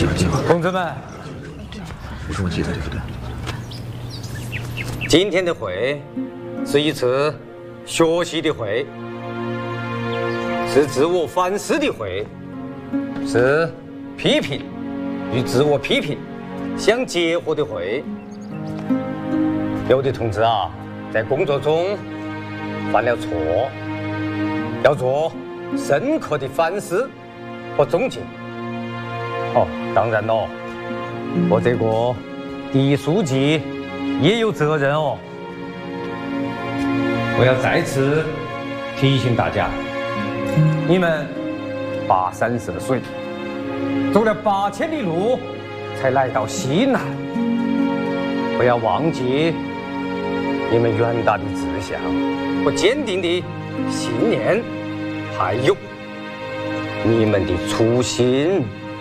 同志们，今天的会是一次学习的会，是自我反思的会，是批评与自我批评相结合的会。有的同志啊，在工作中犯了错，要做深刻的反思和总结。当然了，我这个第一书记也有责任哦。我要再次提醒大家，你们跋山涉水，走了8000里路才来到西南，不要忘记你们远大的志向和坚定的信念，还有你们的初心。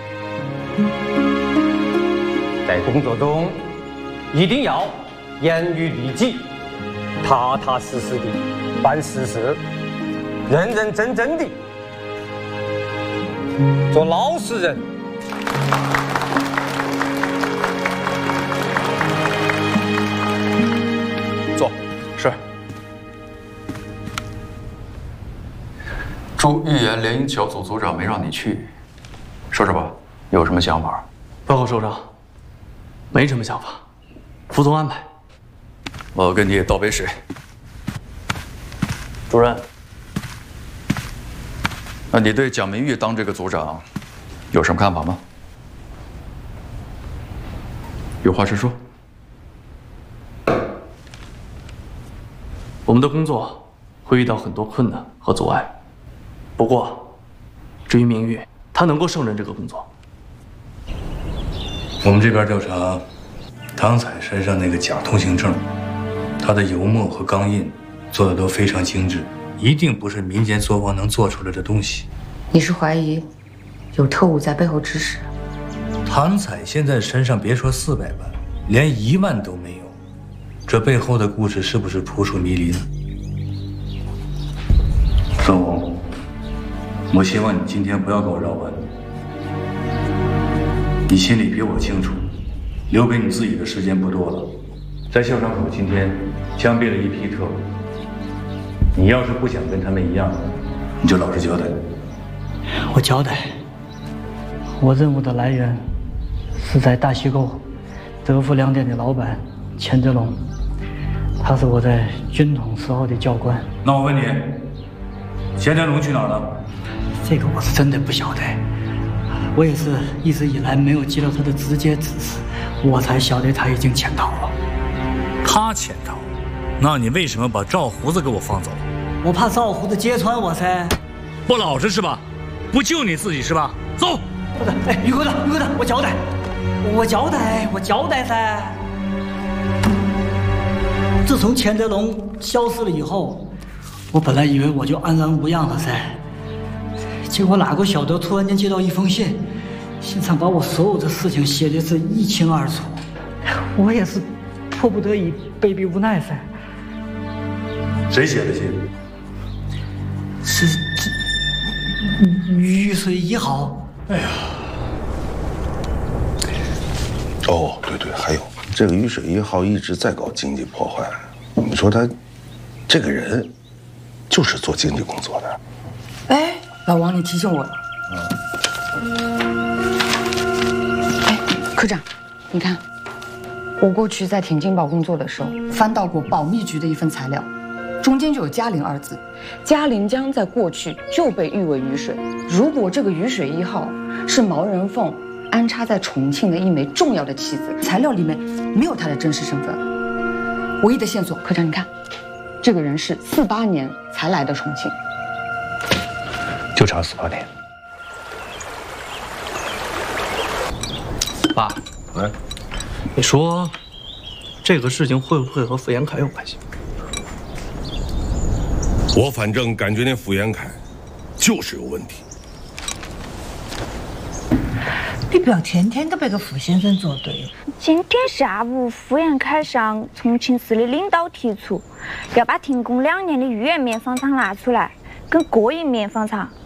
在工作中一定要严于律己，踏踏实实的办实事，认认真真的做老实人。 坐。是。驻豫园联营小组组长没让你去，说说吧，有什么想法？ 报告首长，没什么想法，服从安排。 我跟你也倒杯水。 主任， 那你对蒋明玉当这个组长有什么看法吗？有话直说。 我们的工作会遇到很多困难和阻碍，不过，至于明玉，他能够胜任这个工作。 我们这边调查唐彩身上那个假通行证，他的油墨和钢印做的都非常精致，一定不是民间作坊能做出来的东西。 你是怀疑有特务在背后指使？ 唐彩现在身上别说400万，连1万都没有，这背后的故事是不是扑朔迷离呢？孙红，我希望你今天不要给我绕弯。你心里比我清楚，留给你自己的时间不多了。在校场口今天枪毙了一批特务，你要是不想跟他们一样，你就老实交代。 我交代，我任务的来源是在大西沟德福粮店的老板钱泽龙，他是我在军统10号的教官。 那我问你，钱泽龙去哪儿了？ 这个我是真的不晓得。我也是一直以来没有接到他的直接指示，我才晓得他已经潜逃了。 他潜逃？那你为什么把赵胡子给我放走？ 我怕赵胡子揭穿我噻。 不老实是吧？不救你自己是吧？走！ 不是，哎，于科长，我交代噻。自从钱泽龙消失了以后，我本来以为我就安然无恙了噻。结果哪个晓得突然间接到一封信，信上把我所有的事情写的是一清二楚，我也是迫不得已，被逼无奈噻。 谁写的信？ 是雨水1号。 哎呀，哦，对，还有这个雨水1号一直在搞经济破坏，你说他这个人就是做经济工作的。 哎，老王，你提醒我了。哎，科长，你看，我过去在挺进宝工作的时候，翻到过保密局的一份材料，中间就有嘉陵2字。嘉陵江在过去就被誉为雨水。如果这个雨水1号是毛人凤安插在重庆的一枚重要的棋子，材料里面没有他的真实身份。唯一的线索，科长你看，这个人是48年才来的重庆。 就差48年。 爸，你说这个事情会不会和傅延凯有关系？ 我反正感觉那傅延凯就是有问题。 你不要天天跟别个傅先生作对。 今天下午，傅延凯向重庆市的领导提出，要把停工2年的豫园棉纺厂拿出来，跟国营棉纺厂